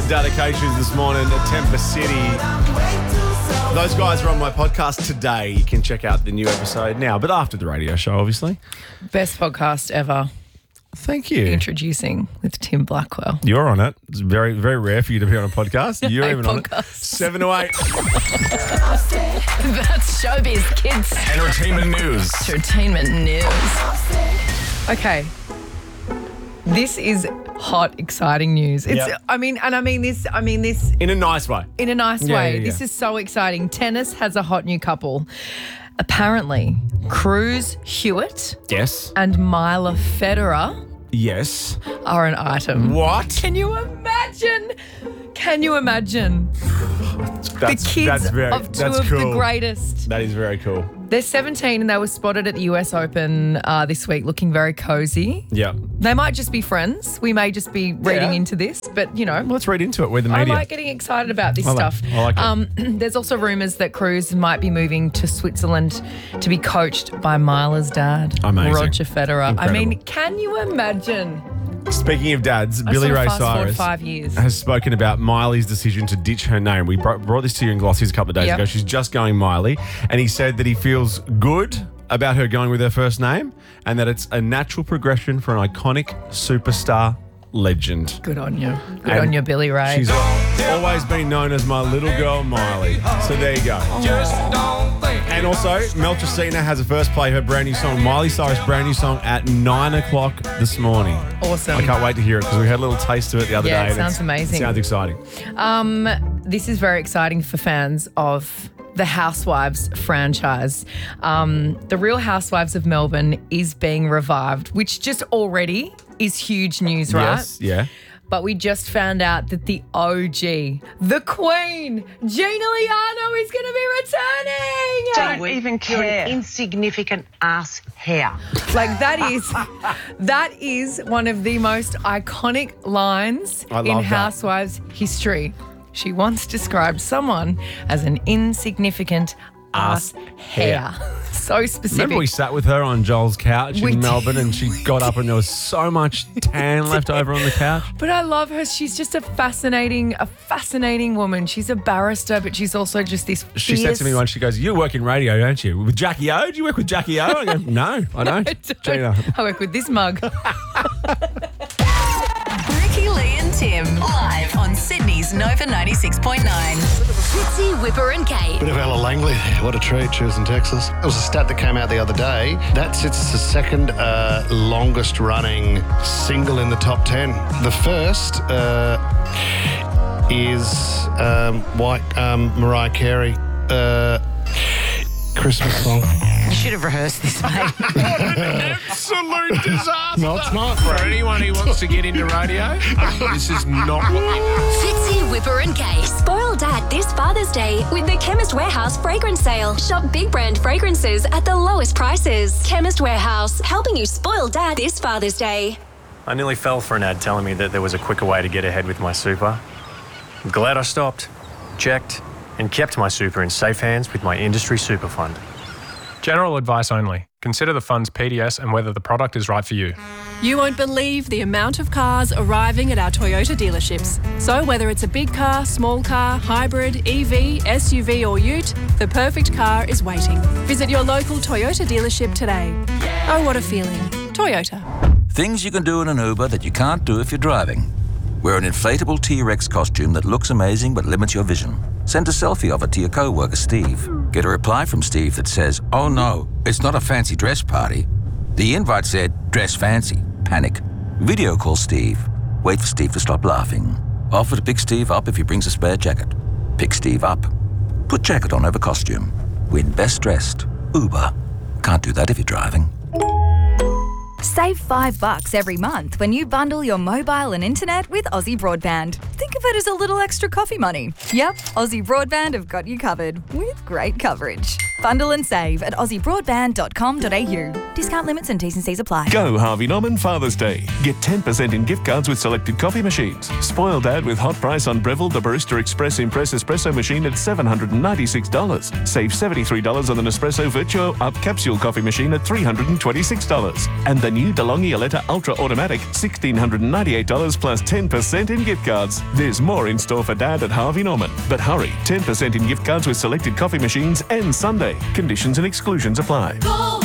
dedications this morning at Tempest City. Those guys are on my podcast today. You can check out the new episode now, but after the radio show, obviously. Best podcast ever. Thank you. Introducing with Tim Blackwell. You're on it. It's very, very rare for you to be on a podcast. You're even on it. Podcasts. 7 to 8. That's showbiz, kids. Entertainment news. Entertainment news. Okay. This is hot, exciting news. It's. Yeah. I mean this. In a nice way. In a nice Yeah, way. yeah, yeah. This is so exciting. Tennis has a hot new couple. Apparently, Cruz Hewitt Yes. and Mila Federer Yes. are an item. What? Can you imagine? Can you imagine? The kids of two of the greatest. That is very cool. They're 17 and they were spotted at the US Open this week looking very cozy. Yeah. They might just be friends. We may just be reading into this, but, you know. Let's read into it. We're the I media. like getting excited about this I like- stuff. I like it. There's also rumours that Cruz might be moving to Switzerland to be coached by Mila's dad, Amazing. Roger Federer. Incredible. I mean, can you imagine? Speaking of dads, Billy sort of Ray fast forward Cyrus 5 years. has spoken about Miley's decision to ditch her name. We brought this to you in Glossies a couple of days Yep. ago. She's just going Miley, and he said that he feels good about her going with her first name and that it's a natural progression for an iconic superstar legend. Good on you. Good And on you, Billy Ray. She's always been known as my little girl Miley. So there you go. And also, Mel Tracina has a first play her brand new song, Miley Cyrus' brand new song, at 9 o'clock this morning. Awesome. I can't wait to hear it because we had a little taste of it the other Yeah, day. it and sounds amazing. Sounds exciting. This is very exciting for fans of the Housewives franchise. The Real Housewives of Melbourne is being revived, which just already is huge news, right? Yes, yeah. But we just found out that the OG, the Queen, Gina Liano, is going to be returning. Don't even care. You're an insignificant ass hair. Like that is one of the most iconic lines I in love that. Housewives history. She once described someone as an insignificant ass hair. So specific. Remember we sat with her on Joel's couch We in did. Melbourne and she got up and there was so much tan left over on the couch. But I love her. She's just a fascinating woman. She's a barrister, but she's also just this She said to me once, she goes, you work in radio, don't you? With Jackie O? Do you work with Jackie O? I go, no, I don't. Gina. I work with this mug. Ricky, Lee and Tim. Live on Sydney's Nova 96.9. Fitzy, Whipper and Kate. Bit of Ella Langley there. What a treat. She was in Texas. It was a stat that came out the other day. That's it's the second longest running single in the top 10. The first is Mariah Carey. Christmas song. You should have rehearsed this, mate. Absolute disaster. No, it's not. For anyone who wants to get into radio, this is not what we do. Fitzy, Whipper and Kate. Spoil Dad this Father's Day with the Chemist Warehouse fragrance sale. Shop big brand fragrances at the lowest prices. Chemist Warehouse, helping you spoil Dad this Father's Day. I nearly fell for an ad telling me that there was a quicker way to get ahead with my super. I'm glad I stopped, checked, and kept my super in safe hands with my industry super fund. General advice only. Consider the fund's PDS and whether the product is right for you. You won't believe the amount of cars arriving at our Toyota dealerships. So whether it's a big car, small car, hybrid, EV, SUV or ute, the perfect car is waiting. Visit your local Toyota dealership today. Oh, what a feeling. Toyota. Things you can do in an Uber that you can't do if you're driving. Wear an inflatable T-Rex costume that looks amazing but limits your vision. Send a selfie of it to your co-worker, Steve. Get a reply from Steve that says, oh no, it's not a fancy dress party. The invite said, dress fancy. Panic. Video call Steve. Wait for Steve to stop laughing. Offer to pick Steve up if he brings a spare jacket. Pick Steve up. Put jacket on over costume. Win best dressed. Uber. Can't do that if you're driving. Save $5 every month when you bundle your mobile and internet with Aussie Broadband. Think of it as a little extra coffee money. Yep, Aussie Broadband have got you covered with great coverage. Bundle and save at aussiebroadband.com.au. Discount limits and T's and C's apply. Go Harvey Norman Father's Day. Get 10% in gift cards with selected coffee machines. Spoil Dad with hot price on Breville the Barista Express Impress Espresso machine at $796. Save $73 on the Nespresso Virtuo Up Capsule coffee machine at $326. And the new DeLonghi Aletta Ultra Automatic, $1,698 plus 10% in gift cards. There's more in store for Dad at Harvey Norman. But hurry, 10% in gift cards with selected coffee machines and Sunday. Conditions and exclusions apply.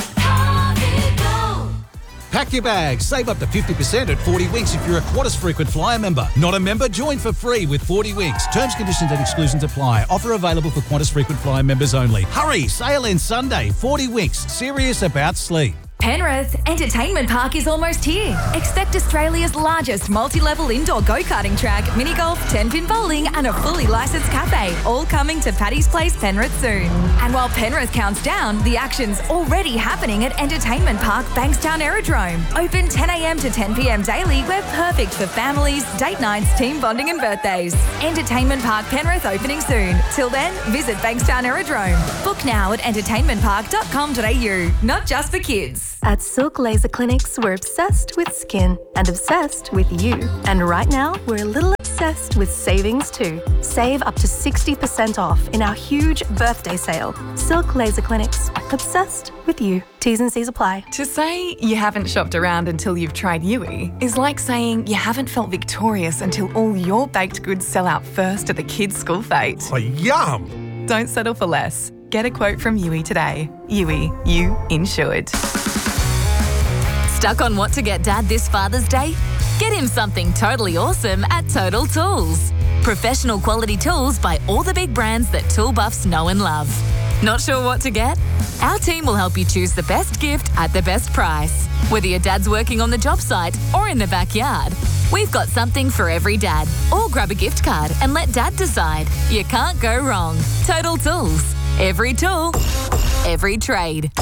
Pack your bags. Save up to 50% at 40 Winks if you're a Qantas frequent flyer member. Not a member? Join for free with 40 Winks. Terms, conditions and exclusions apply. Offer available for Qantas frequent flyer members only. Hurry! Sale ends Sunday. 40 Winks. Serious about sleep. Penrith Entertainment Park is almost here. Expect Australia's largest multi-level indoor go-karting track, mini golf, 10-pin bowling and a fully licensed cafe, all coming to Paddy's Place, Penrith soon. And while Penrith counts down, the action's already happening at Entertainment Park Bankstown Aerodrome. Open 10 a.m. to 10 p.m. daily. We're perfect for families, date nights, team bonding and birthdays. Entertainment Park Penrith opening soon. Till then, visit Bankstown Aerodrome. Book now at entertainmentpark.com.au. Not just for kids. At Silk Laser Clinics, we're obsessed with skin and obsessed with you. And right now, we're a little obsessed with savings too. Save up to 60% off in our huge birthday sale. Silk Laser Clinics, obsessed with you. T's and C's apply. To say you haven't shopped around until you've tried Yui is like saying you haven't felt victorious until all your baked goods sell out first at the kids' school fete. Oh, yum! Don't settle for less. Get a quote from Yui today. Yui, you insured. Stuck on what to get Dad this Father's Day? Get him something totally awesome at Total Tools. Professional quality tools by all the big brands that tool buffs know and love. Not sure what to get? Our team will help you choose the best gift at the best price. Whether your dad's working on the job site or in the backyard, we've got something for every dad. Or grab a gift card and let Dad decide. You can't go wrong. Total Tools. Every tool, every trade.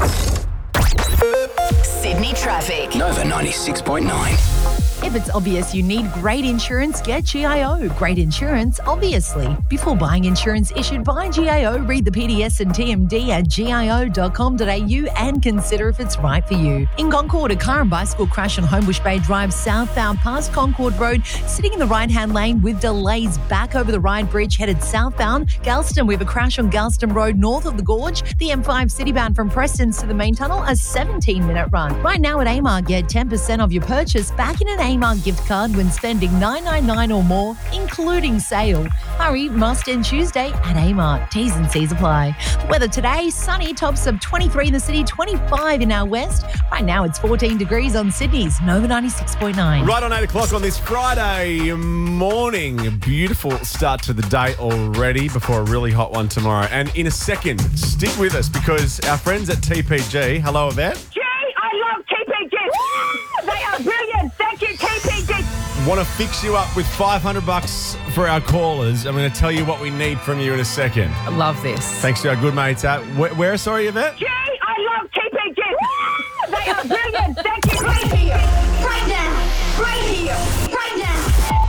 Sydney traffic. Nova 96.9. If it's obvious you need great insurance, get GIO. Great insurance, obviously. Before buying insurance issued by GIO, read the PDS and TMD at gio.com.au and consider if it's right for you. In Concord, a car and bicycle crash on Homebush Bay Drive southbound past Concord Road, sitting in the right-hand lane with delays back over the Ryde Bridge, headed southbound. Galston, we have a crash on Galston Road north of the Gorge. The M5 citybound from Prestons to the main tunnel, a 17-minute run. Right now at Amart, get 10% of your purchase back in an Amart gift card when spending $9.99 or more, including sale. Hurry, must end Tuesday at Amart. T's and C's apply. The weather today, sunny, tops of 23 in the city, 25 in our west. Right now it's 14 degrees on Sydney's Nova 96.9. Right on 8 o'clock on this Friday morning. A beautiful start to the day already before a really hot one tomorrow. And in a second, stick with us because our friends at TPG, hello Yvette. I love TPG. They are brilliant. Thank you, TPG. Want to fix you up with $500 for our callers. I'm going to tell you what we need from you in a second. I love this. Thanks to our good mates at where sorry, Yvette? I love TPG. They are brilliant. Thank you. Right here. Right now. Right here. Right now.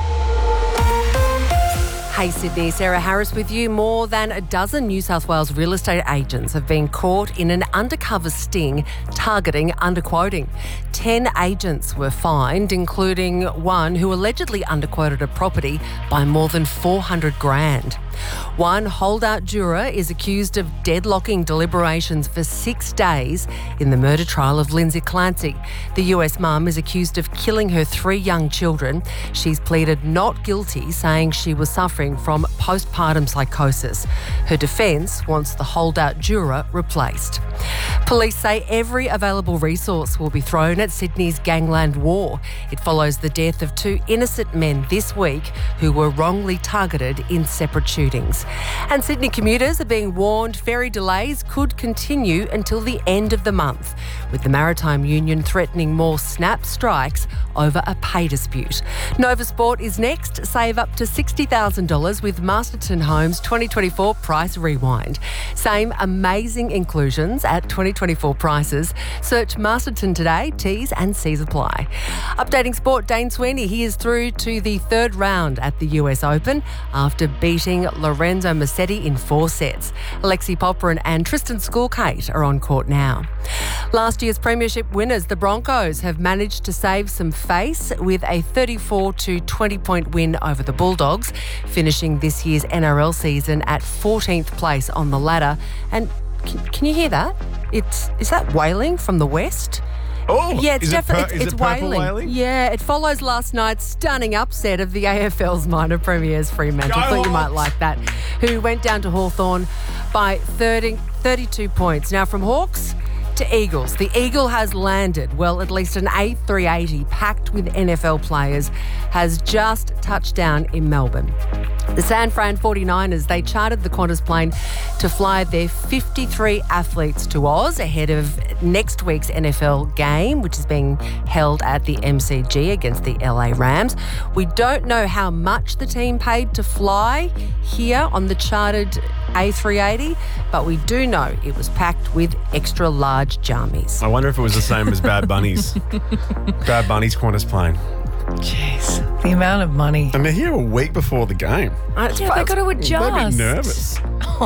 Hey Sydney, Sarah Harris with you. More than a dozen New South Wales real estate agents have been caught in an undercover sting targeting underquoting. 10 agents were fined, including one who allegedly underquoted a property by more than $400,000. One holdout juror is accused of deadlocking deliberations for 6 days in the murder trial of Lindsay Clancy. The US mum is accused of killing her 3 young children. She's pleaded not guilty, saying she was suffering from postpartum psychosis. Her defence wants the holdout juror replaced. Police say every available resource will be thrown at Sydney's gangland war. It follows the death of 2 innocent men this week who were wrongly targeted in separate shootings. And Sydney commuters are being warned ferry delays could continue until the end of the month, with the Maritime Union threatening more snap strikes over a pay dispute. Nova Sport is next. Save up to $60,000 with Masterton Homes 2024 Price Rewind. Same amazing inclusions at 2024 2024 prices. Search Masterton today. T's and C's apply. Updating sport, Dane Sweeney. He is through to the third round at the US Open after beating Lorenzo Musetti in 4 sets. Alexi Popperin and Tristan Skulkate are on court now. Last year's premiership winners, the Broncos, have managed to save some face with a 34 to 20 point win over the Bulldogs, finishing this year's NRL season at 14th place on the ladder. And can you hear that? Is that wailing from the west? Oh, yeah, it's definitely it's purple wailing. Yeah, it follows last night's stunning upset of the AFL's minor premiers, Fremantle. I thought you might like that. Who went down to Hawthorn by 32 points. Now from Hawks to Eagles. The Eagle has landed. Well, at least an A380 packed with NFL players has just touched down in Melbourne. The San Fran 49ers, they chartered the Qantas plane to fly their 53 athletes to Oz ahead of next week's NFL game, which is being held at the MCG against the LA Rams. We don't know how much the team paid to fly here on the chartered A380, but we do know it was packed with extra large jammies. I wonder if it was the same as Bad Bunny's. Bad Bunny's Qantas plane. Jeez, the amount of money. And they're here a week before the game. They've got to adjust. They'd be nervous.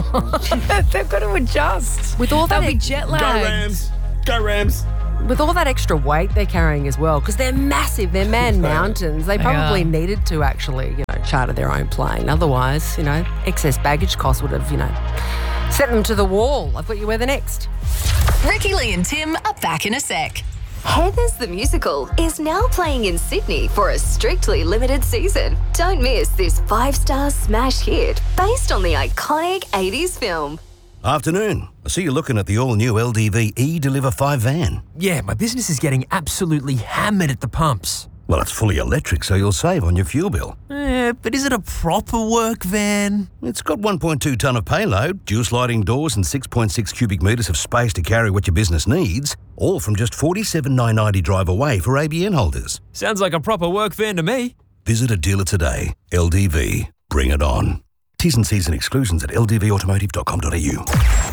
They've got to adjust. With all that, they'll be jet lagged. Go Rams. Go Rams. With all that extra weight they're carrying as well, because they're massive, they're man mountains. They probably needed to actually, charter their own plane. Otherwise, excess baggage costs would have, sent them to the wall. I've got you where the next. Ricky Lee and Tim are back in a sec. Heathers the Musical is now playing in Sydney for a strictly limited season. Don't miss this 5-star smash hit based on the iconic 80s film. Afternoon. I see you're looking at the all-new LDV eDeliver 5 van. Yeah, my business is getting absolutely hammered at the pumps. Well, it's fully electric, so you'll save on your fuel bill. But is it a proper work van? It's got 1.2 tonne of payload, dual sliding doors and 6.6 cubic metres of space to carry what your business needs, all from just $47,990 drive away for ABN holders. Sounds like a proper work van to me. Visit a dealer today. LDV. Bring it on. T's and C's and exclusions at ldvautomotive.com.au.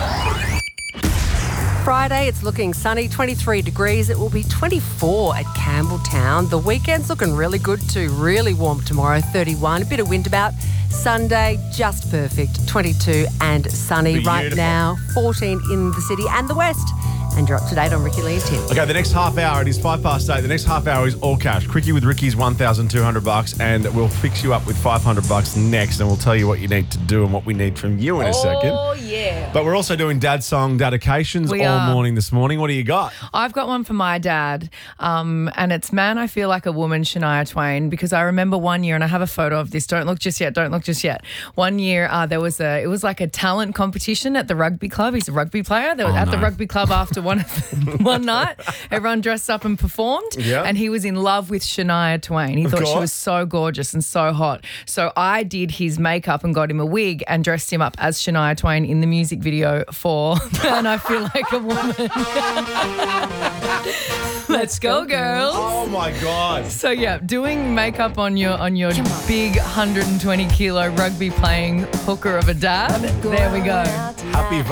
Friday, it's looking sunny, 23 degrees. It will be 24 at Campbelltown. The weekend's looking really good too. Really warm tomorrow, 31. A bit of wind about. Sunday, just perfect, 22 and sunny. Beautiful. Right now, 14 in the city and the west. And you're up to date on Ricky Lee and Tim. Okay, the next half hour, it is 8:05. The next half hour is all cash. Quickie with Ricky's $1,200, and we'll fix you up with $500 next, and we'll tell you what you need to do and what we need from you in a second. Oh, yeah. But we're also doing dad song dedications all morning this morning. What do you got? I've got one for my dad, and it's Man, I Feel Like a Woman, Shania Twain, because I remember one year, and I have a photo of this. Don't look just yet. One year, it was like a talent competition at the rugby club. He's a rugby player. They were at the rugby club after one night. Everyone dressed up and performed, and he was in love with Shania Twain. He thought she was so gorgeous and so hot. So I did his makeup and got him a wig and dressed him up as Shania Twain in the music video for Man, I Feel Like a Woman. Let's go, girls. Oh my God. So doing makeup on your big 120 kilo rugby playing hooker of a dad. There we go. Happy